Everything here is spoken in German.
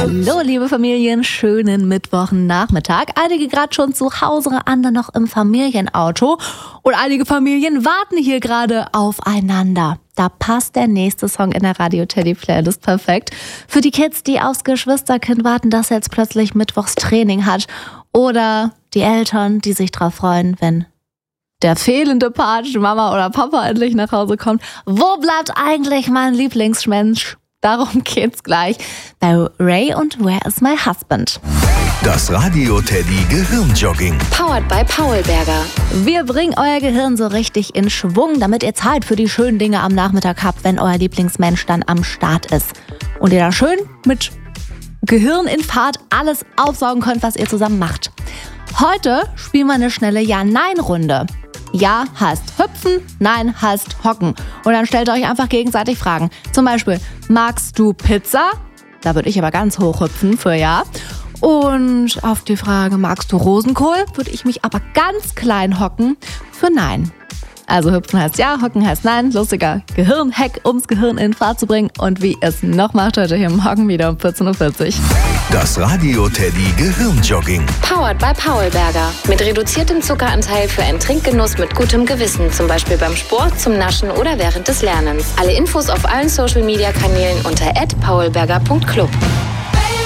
Hallo liebe Familien, schönen Mittwochnachmittag. Einige gerade schon zu Hause, andere noch im Familienauto und einige Familien warten hier gerade aufeinander. Da passt der nächste Song in der Radio-Teddy-Playlist perfekt. Für die Kids, die aufs Geschwisterkind warten, das jetzt plötzlich Mittwochs Training hat. Oder die Eltern, die sich drauf freuen, wenn der fehlende Part, Mama oder Papa, endlich nach Hause kommt. Wo bleibt eigentlich mein Lieblingsmensch? Darum geht's gleich bei Ray und Where is my husband? Das Radio-Teddy Gehirnjogging. Powered by Paulberger. Wir bringen euer Gehirn so richtig in Schwung, damit ihr Zeit für die schönen Dinge am Nachmittag habt, wenn euer Lieblingsmensch dann am Start ist. Und ihr da schön mit Gehirn in Fahrt alles aufsaugen könnt, was ihr zusammen macht. Heute spielen wir eine schnelle Ja-Nein-Runde. Ja heißt hüpfen, Nein heißt hocken. Und dann stellt ihr euch einfach gegenseitig Fragen. Zum Beispiel, magst du Pizza? Da würde ich aber ganz hoch hüpfen für Ja. Und auf die Frage, magst du Rosenkohl? Würde ich mich aber ganz klein hocken für Nein. Also hüpfen heißt Ja, hocken heißt Nein. Lustiger Gehirnhack, ums Gehirn in Fahrt zu bringen. Und wie es noch macht, heute hier morgen wieder um 14.40 Uhr. Das Radio-Teddy Gehirnjogging. Powered by Paulberger. Mit reduziertem Zuckeranteil für einen Trinkgenuss mit gutem Gewissen. Zum Beispiel beim Sport, zum Naschen oder während des Lernens. Alle Infos auf allen Social-Media-Kanälen unter @paulberger.club.